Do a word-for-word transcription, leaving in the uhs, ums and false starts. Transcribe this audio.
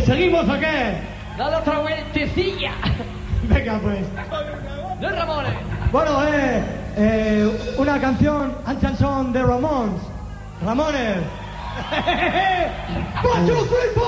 seguimos o qué? Dale otra vueltecilla. Venga, pues. De Ramones. Bueno, eh, eh, una canción, una canción de Ramones. Ramones. One, two, three, four.